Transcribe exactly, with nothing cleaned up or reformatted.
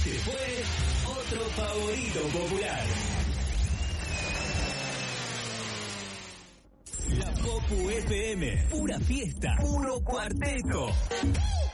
Se fue otro favorito popular. La Popu F M, pura fiesta, puro cuarteto.